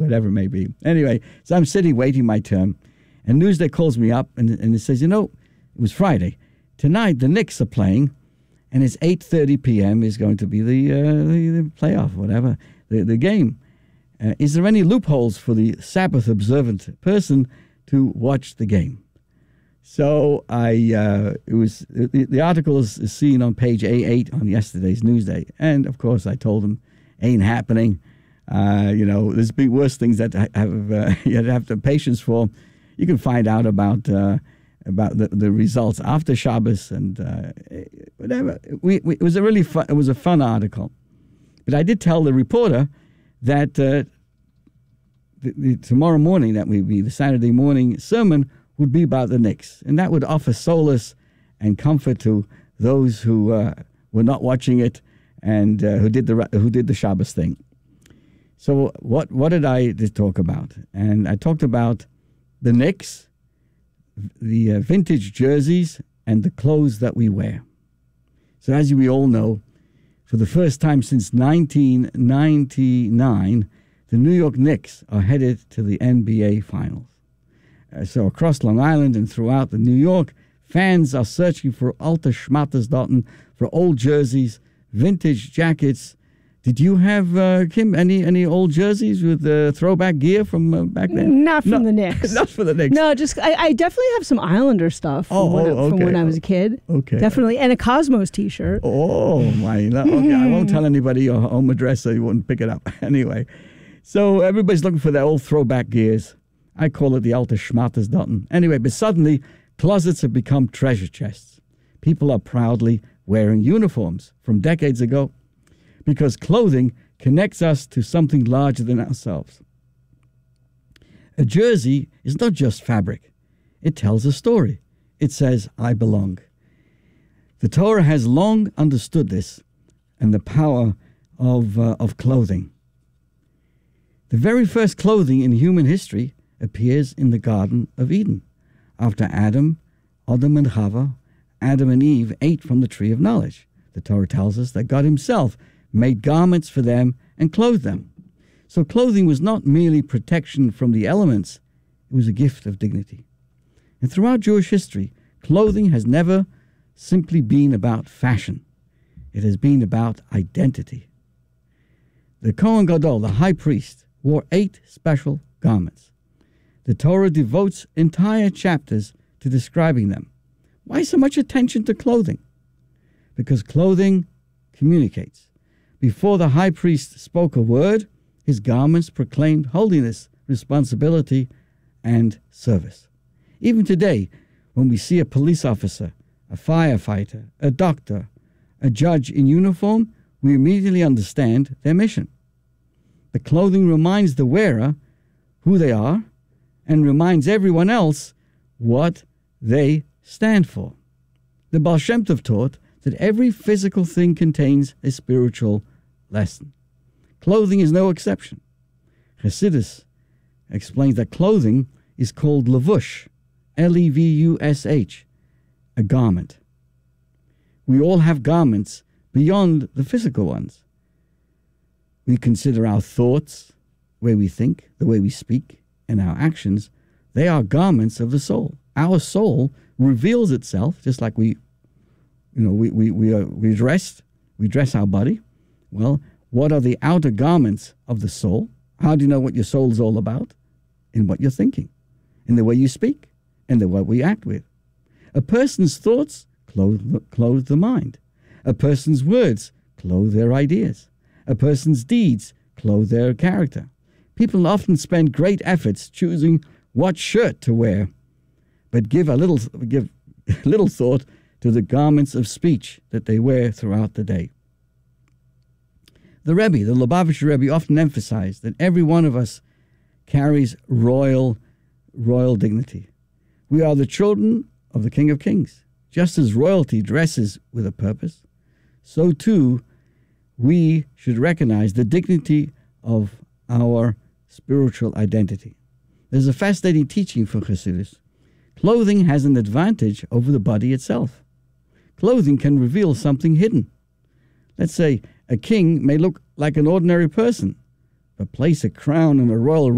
whatever it may be. Anyway, so I'm sitting waiting my turn, and Newsday calls me up and it says, it was Friday. Tonight, the Knicks are playing, and it's 8:30 p.m. is going to be the playoff, whatever, the game. Is there any loopholes for the Sabbath observant person to watch the game? So the article is seen on page A8 on yesterday's Newsday, and of course I told him, ain't happening. There's been worse things that you have to have patience for. You can find out about the results after Shabbos and whatever. It was a fun article, but I did tell the reporter that the tomorrow morning, that would be the Saturday morning sermon, would be about the Knicks, and that would offer solace and comfort to those who were not watching it and who did the Shabbos thing. So what did I talk about? And I talked about the Knicks, the vintage jerseys, and the clothes that we wear. So as we all know, for the first time since 1999, the New York Knicks are headed to the NBA Finals. So across Long Island and throughout New York, fans are searching for alte Schmattersdotten, for old jerseys, vintage jackets. Did you have, Kim, any old jerseys with throwback gear from back then? Not from the Knicks. Not for the Knicks. No, just I definitely have some Islander stuff from when I was a kid. Okay. Definitely. And a Cosmos T-shirt. Oh, my. Okay, I won't tell anybody your home address so you wouldn't pick it up. Anyway, so everybody's looking for their old throwback gears. I call it the alte Schmattersdotten. Anyway, but suddenly, closets have become treasure chests. People are proudly wearing uniforms from decades ago, because clothing connects us to something larger than ourselves. A jersey is not just fabric. It tells a story. It says, I belong. The Torah has long understood this and the power of clothing. The very first clothing in human history appears in the Garden of Eden. After Adam and Chava, Adam and Eve ate from the tree of knowledge. The Torah tells us that God himself made garments for them and clothed them. So clothing was not merely protection from the elements, it was a gift of dignity. And throughout Jewish history, clothing has never simply been about fashion. It has been about identity. The Kohen Gadol, the high priest, wore 8 special garments. The Torah devotes entire chapters to describing them. Why so much attention to clothing? Because clothing communicates. Before the high priest spoke a word, his garments proclaimed holiness, responsibility, and service. Even today, when we see a police officer, a firefighter, a doctor, a judge in uniform, we immediately understand their mission. The clothing reminds the wearer who they are and reminds everyone else what they stand for. The Baal Shem Tov taught that every physical thing contains a spiritual lesson. Clothing is no exception. Chassidus explains that clothing is called levush, Levush, a garment. We all have garments beyond the physical ones. We consider our thoughts, the way we think, the way we speak, and our actions. They are garments of the soul. Our soul reveals itself, just like we dress our body. Well, what are the outer garments of the soul? How do you know what your soul is all about? In what you're thinking, in the way you speak, and the way we act with. A person's thoughts clothe the mind. A person's words clothe their ideas. A person's deeds clothe their character. People often spend great efforts choosing what shirt to wear, but give little thought to the garments of speech that they wear throughout the day. The Lubavitcher Rebbe, often emphasized that every one of us carries royal dignity. We are the children of the King of Kings. Just as royalty dresses with a purpose, so too we should recognize the dignity of our spiritual identity. There's a fascinating teaching for Chassidus. Clothing has an advantage over the body itself. Clothing can reveal something hidden. Let's say a king may look like an ordinary person, but place a crown and a royal